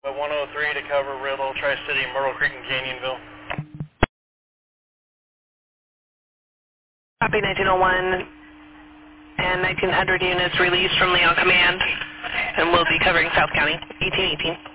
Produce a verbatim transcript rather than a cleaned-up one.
one oh three to cover Riddle, Tri-City, Myrtle Creek, and Canyonville. Copy nineteen oh one and nineteen hundred units released from Leon Command, and we'll be covering South County, eighteen eighteen.